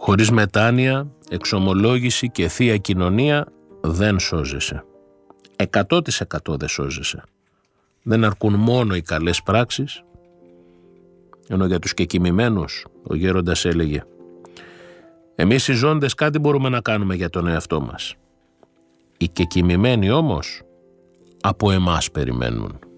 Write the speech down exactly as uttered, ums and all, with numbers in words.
Χωρίς μετάνοια, εξομολόγηση και θεία κοινωνία δεν σώζεσαι. Εκατό τοις εκατό δεν σώζεσαι. Δεν αρκούν μόνο οι καλές πράξεις, ενώ για τους κεκοιμημένους ο γέροντας έλεγε «Εμείς οι ζώντες κάτι μπορούμε να κάνουμε για τον εαυτό μας. Οι κεκοιμημένοι όμως από εμάς περιμένουν».